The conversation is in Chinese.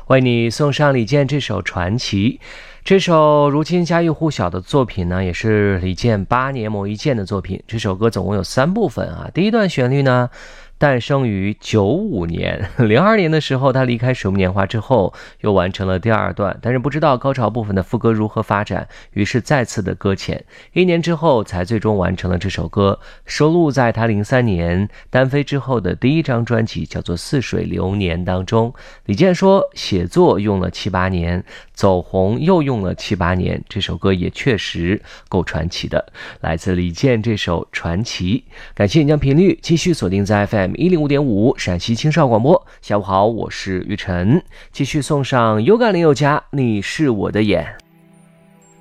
为你送上李健这首《传奇》。这首如今家喻户晓的作品呢，也是李健8年磨一剑的作品。这首歌总共有3部分啊。第一段旋律呢，诞生于95年，02年的时候他离开水木年华之后，又完成了第2段，但是不知道高潮部分的副歌如何发展，于是再次的搁浅，1年之后才最终完成了这首歌，收录在他03年单飞之后的第1张专辑，叫做《似水流年》当中。李健说，写作用了7、8年，走红又用了7、8年，这首歌也确实够传奇的。来自李健这首《传奇》，感谢你将频率继续锁定在 FM105.5 陕西青少广播。下午好，我是玉晨，继续送上有感林宥嘉，你是我的眼。